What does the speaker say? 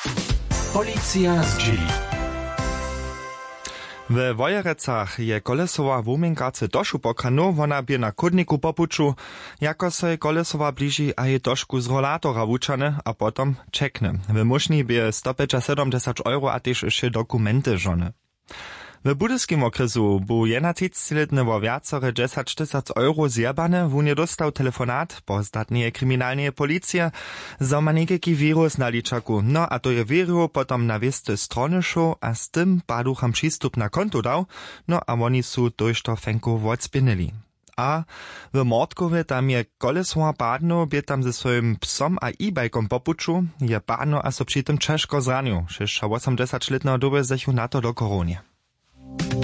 Policja zdźeli. W Wojerecach je kolesowa wumenkarce došu pokranu, wona bie na chodniku popuču, jako se kolesowa bliži a je trošku z rollatora wučane, a potom čekne. W mušni bie 170 euro a tež ešte dokumenty žone. W budyskim okresu bu 31-letny wo viacore 10 000 euro zjebane, wun je dostał telefonat po zdatnej kryminalnej policji, zo ma niekeki wirus na ličaku. No a to je wiriu potom na wieste strony šo a z tym paducham přístup na konto dał, no a oni su dojšto fenku odspinili. A w Mordkowie tam je kolesowa padno, bie tam ze swoim psom a e-bajkom popuču, je padno a so przy tym czeszko zranił, 80-letnego doby zechu na to do koronie.